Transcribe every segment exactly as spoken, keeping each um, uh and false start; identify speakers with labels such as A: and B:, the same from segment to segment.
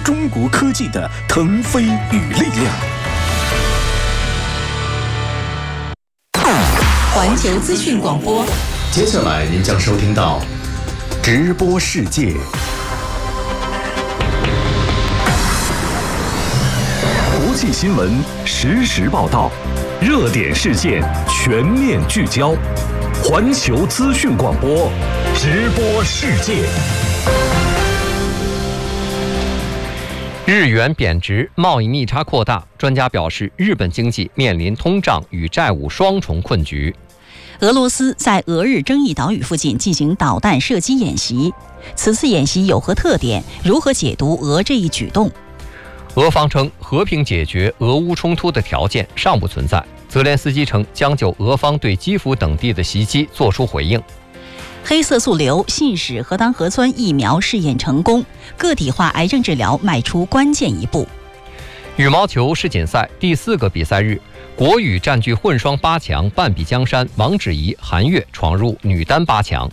A: 中国科技的腾飞与力量。
B: 环球资讯广播，
C: 接下来您将收听到直播世界。
A: 国际新闻实时报道，热点事件全面聚焦。环球资讯广播，直播世界。
D: 日元贬值，贸易逆差扩大，专家表示，日本经济面临通胀与债务双重困局。
B: 俄罗斯在俄日争议岛屿附近进行导弹射击演习，此次演习有何特点？如何解读俄这一举动？
D: 俄方称，和平解决俄乌冲突的条件尚不存在。泽连斯基称，将就俄方对基辅等地的袭击作出回应。
B: 黑色素瘤信使核糖核酸疫苗试验成功，个体化癌症治疗迈出关键一步。
D: 羽毛球世锦赛第四个比赛日，国羽占据混双八强，半壁江山，王芷怡、韩悦闯入女单八强。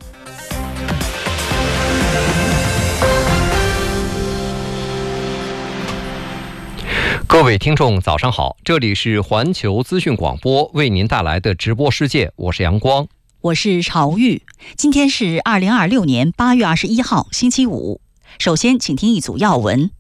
D: 各位听众早上好，这里是环球资讯广播为您带来的直播世界，我是阳光，
B: 我是朝玉。今天是二零二六年八月二十一号星期五。首先请听一组要闻。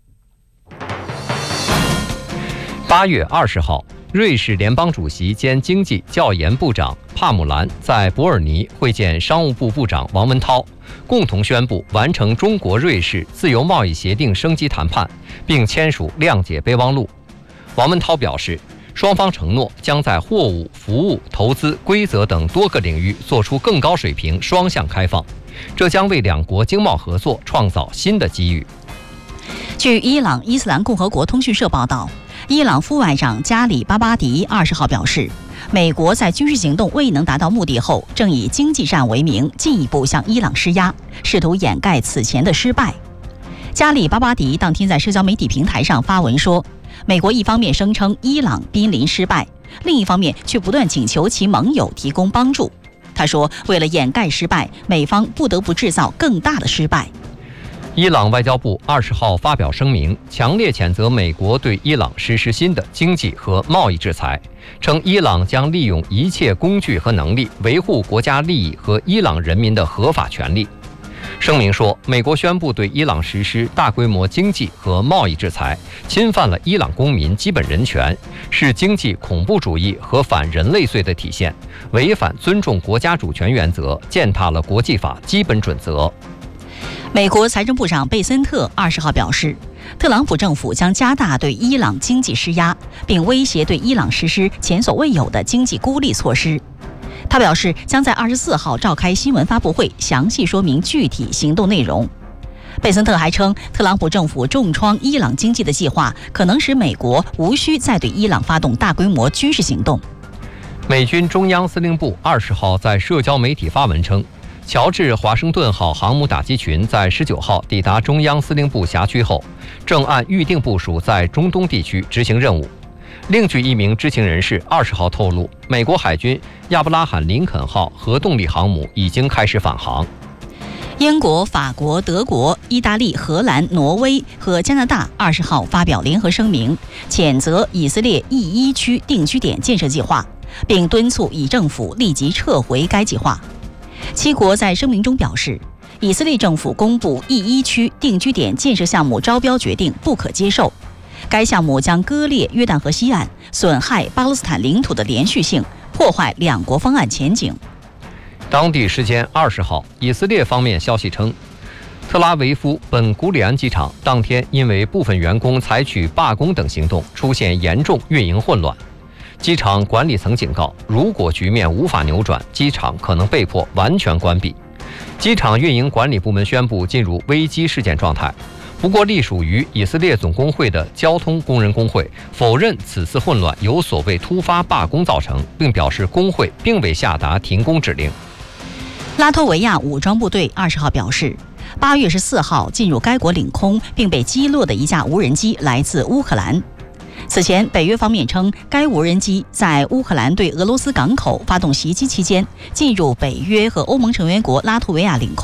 D: 八月二十号，瑞士联邦主席兼经济教研部长帕姆兰在伯尔尼会见商务部部长王文涛，共同宣布完成中国瑞士自由贸易协定升级谈判，并签署谅解备忘录。王文涛表示，双方承诺将在货物、服务、投资、规则等多个领域做出更高水平双向开放，这将为两国经贸合作创造新的机遇。
B: 据伊朗伊斯兰共和国通讯社报道，伊朗副外长加里巴巴迪二十号表示，美国在军事行动未能达到目的后，正以经济战为名进一步向伊朗施压，试图掩盖此前的失败。加里巴巴迪当天在社交媒体平台上发文说，美国一方面声称伊朗濒临失败，另一方面却不断请求其盟友提供帮助。他说，为了掩盖失败，美方不得不制造更大的失败。
D: 伊朗外交部二十号发表声明，强烈谴责美国对伊朗实施新的经济和贸易制裁，称伊朗将利用一切工具和能力维护国家利益和伊朗人民的合法权利。声明说，美国宣布对伊朗实施大规模经济和贸易制裁，侵犯了伊朗公民基本人权，是经济恐怖主义和反人类罪的体现，违反尊重国家主权原则，践踏了国际法基本准则。
B: 美国财政部长贝森特二十号表示，特朗普政府将加大对伊朗经济施压，并威胁对伊朗实施前所未有的经济孤立措施。他表示，将在二十四号召开新闻发布会，详细说明具体行动内容。贝森特还称，特朗普政府重创伊朗经济的计划可能使美国无需再对伊朗发动大规模军事行动。
D: 美军中央司令部二十号在社交媒体发文称，乔治华盛顿号航母打击群在十九号抵达中央司令部辖区后，正按预定部署在中东地区执行任务。另据一名知情人士二十号透露，美国海军亚布拉罕林肯号核动力航母已经开始返航。
B: 英国、法国、德国、意大利、荷兰、挪威和加拿大二十号发表联合声明，谴责以色列 E 一 区定居点建设计划，并敦促以政府立即撤回该计划。七国在声明中表示，以色列政府公布 E 一 区定居点建设项目招标决定不可接受，该项目将割裂约旦河西岸，损害巴勒斯坦领土的连续性，破坏两国方案前景。
D: 当地时间二十号，以色列方面消息称，特拉维夫本古里安机场当天因为部分员工采取罢工等行动，出现严重运营混乱。机场管理层警告，如果局面无法扭转，机场可能被迫完全关闭。机场运营管理部门宣布进入危机事件状态。不过，隶属于以色列总工会的交通工人工会否认此次混乱由所谓突发罢工造成，并表示工会并未下达停工指令。
B: 拉脱维亚武装部队二十号表示，八月十四号进入该国领空并被击落的一架无人机来自乌克兰。此前，北约方面称，该无人机在乌克兰对俄罗斯港口发动袭击期间进入北约和欧盟成员国拉脱维亚领空。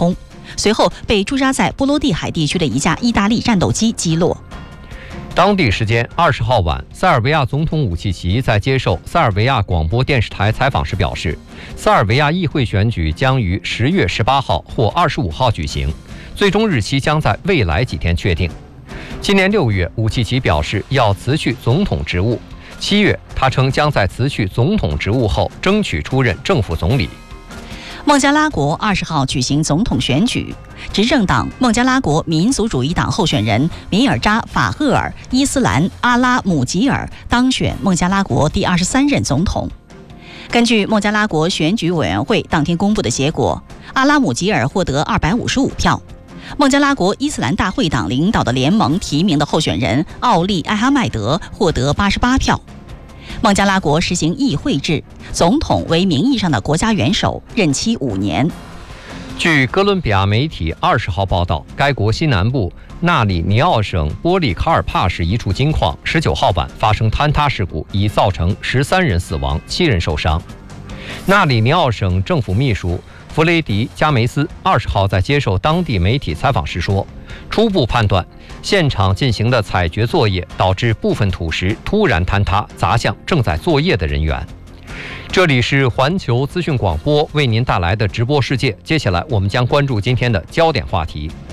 B: 随后被驻扎在波罗的海地区的一架意大利战斗机击落。
D: 当地时间二十号晚，塞尔维亚总统武契奇在接受塞尔维亚广播电视台采访时表示，塞尔维亚议会选举将于十月十八号或二十五号举行，最终日期将在未来几天确定。今年六月，武契奇表示要辞去总统职务。七月，他称将在辞去总统职务后争取出任政府总理。
B: 孟加拉国二十号举行总统选举，执政党孟加拉国民族主义党候选人米尔扎法赫尔伊斯兰阿拉姆吉尔当选孟加拉国第二十三任总统。根据孟加拉国选举委员会当天公布的结果，阿拉姆吉尔获得二百五十五票。孟加拉国伊斯兰大会党领导的联盟提名的候选人奥利艾哈迈德获得八十八票。孟加拉国实行议会制，总统为名义上的国家元首，任期五年。
D: 据哥伦比亚媒体二十号报道，该国西南部纳里尼奥省波利卡尔帕市一处金矿十九号晚发生坍塌事故，已造成十三人死亡，七人受伤。纳里尼奥省政府秘书弗雷迪加梅斯二十号在接受当地媒体采访时说，初步判断，现场进行的采掘作业导致部分土石突然坍塌，砸向正在作业的人员。这里是环球资讯广播为您带来的直播世界，接下来我们将关注今天的焦点话题。